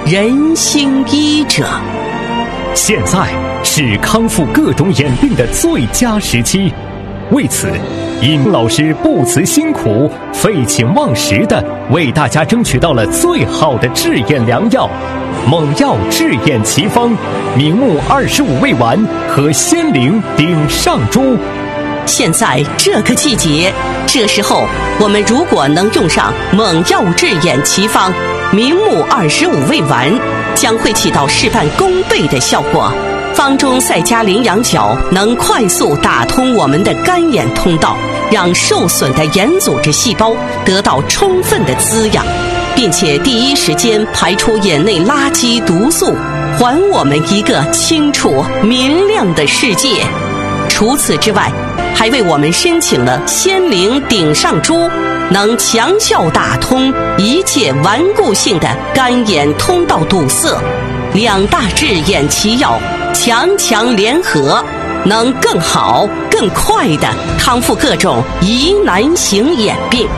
人心医者。 现在是康复各种眼病的最佳时期，为此，尹老师不辞辛苦、废寝忘食地为大家争取到了最好的治眼良药——猛药治眼奇方、明目25味丸和仙灵顶上珠。 现在这个季节，这时候我们如果能用上猛药治眼奇方、明目25味丸，将会起到事半功倍的效果。方中再加羚羊角，能快速打通我们的干眼通道，让受损的眼组织细胞得到充分的滋养，并且第一时间排出眼内垃圾毒素，还我们一个清楚明亮的世界。除此之外，还为我们申请了仙灵顶上珠，能强效打通一切顽固性的干眼通道堵塞。两大治眼奇药强联合，能更好更快地康复各种疑难型眼病。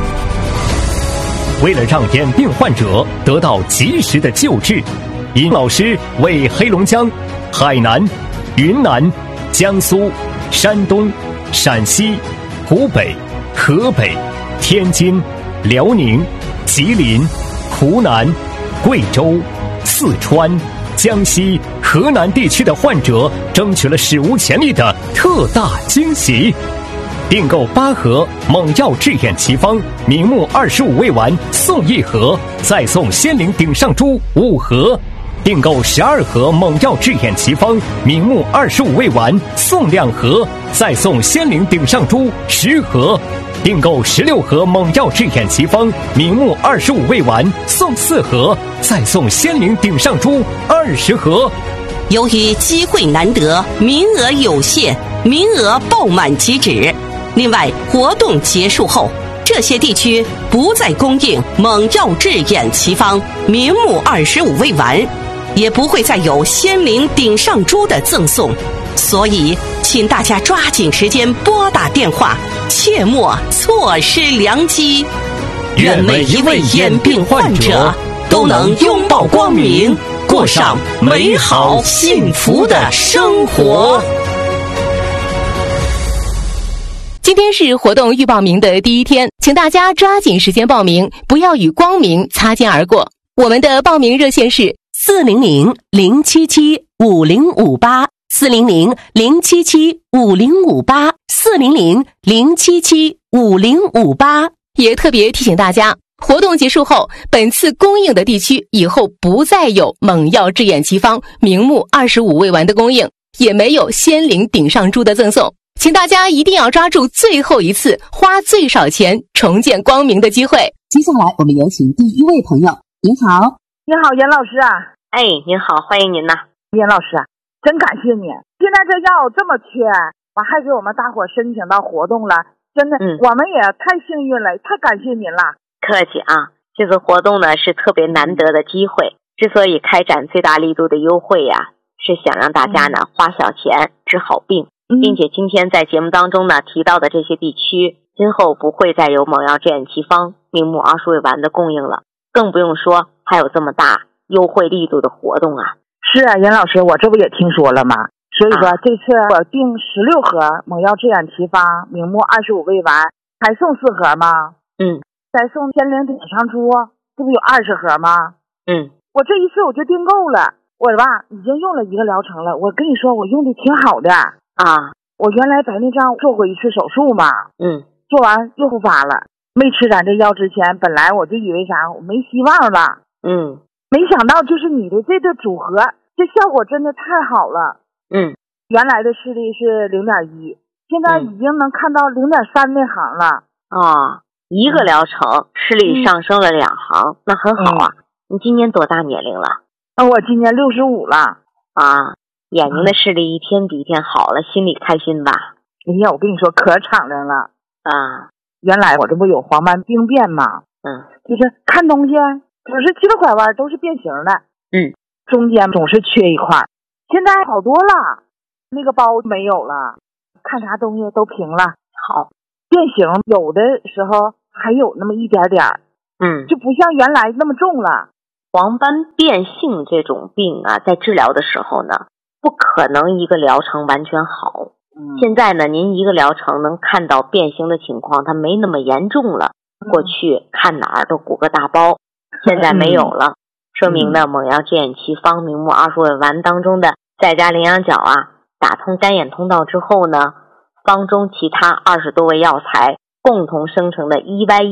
为了让眼病患者得到及时的救治，尹老师为黑龙江、海南、云南、江苏、山东、陕西、湖北、河北、天津、辽宁、吉林、湖南、贵州、四川、江西、河南地区的患者争取了史无前例的特大惊喜。订购8盒猛药治眼奇方、明目25味丸送1盒，再送仙灵顶上珠5盒。订购12盒猛药治眼奇方、明目25味丸送2盒，再送仙灵顶上珠10盒。订购16盒猛药治眼奇方、明目25味丸送4盒，再送仙灵顶上珠20盒。 由于机会难得，名额有限，名额爆满即止。另外，活动结束后，这些地区不再供应猛药治眼奇方、明目25味丸，也不会再有仙灵顶上珠的赠送，所以请大家抓紧时间拨打电话，切莫错失良机。愿每一位眼病患者都能拥抱光明，过上美好幸福的生活。 今天是活动预报名的第一天，请大家抓紧时间报名，不要与光明擦肩而过。我们的报名热线是400-077-5058 400-077-5058 400-077-5058。也特别提醒大家，活动结束后，本次供应的地区以后不再有猛药治眼奇方、明目25味丸的供应，也没有仙灵顶上珠的赠送。请大家一定要抓住最后一次花最少钱重见光明的机会。 接下来我们有请第一位朋友。您好。 您好，严老师啊。 哎，您好，欢迎您呐。 严老师啊，真感谢你，现在这药这么缺，我还给我们大伙申请到活动了，真的，我们也太幸运了，太感谢您了。 客气啊，这次活动呢是特别难得的机会，之所以开展最大力度的优惠呀，是想让大家呢花小钱治好病。并且今天在节目当中呢提到的这些地区，今后不会再有猛药治眼奇方、明目25味丸的供应了，更不用说还有这么大优惠力度的活动啊。 是啊，严老师，我这不也听说了吗？所以说这次我订16盒猛药治眼奇方、明目25味丸，还送4盒吗？再送仙灵顶上珠，这不有20盒吗？我这一次我就订购了，我吧已经用了1个疗程了，我跟你说我用的挺好的啊。我原来白内障做过一次手术嘛，做完又复发了。没吃咱这药之前，本来我就以为啥我没希望了，没想到就是你的这个组合，这效果真的太好了。原来的视力是0.1，现在已经能看到0.3那行了。 一个疗程视力上升了2行，那很好啊。你今年多大年龄了？ 我今年65了。 眼睛的视力一天比一天好了，心里开心吧？ 哎呀，我跟你说可敞亮了原来我这不有黄斑病变吗？就是看东西总是急了拐弯，都是变形的，中间总是缺一块，现在好多了，那个包没有了，看啥东西都平了。好，变形有的时候还有那么一点点，就不像原来那么重了。 黄斑变性这种病啊，在治疗的时候呢，不可能一个疗程完全好。现在呢，您一个疗程能看到变形的情况，它没那么严重了。过去看哪儿都鼓个大包，现在没有了，说明呢，猛药治眼奇方明目25味丸当中的在家羚羊角啊，打通肝眼通道之后呢，方中其他20多味药材共同生成的EY